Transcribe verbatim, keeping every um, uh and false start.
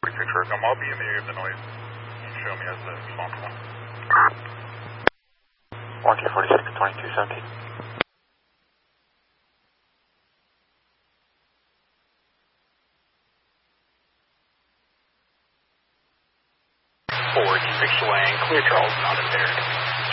forty-six Recom, I'll be in the area of the noise. You can show me as the response one. one Q forty-six, twenty-two seventeen. four six Lang, clear Charles, not impaired.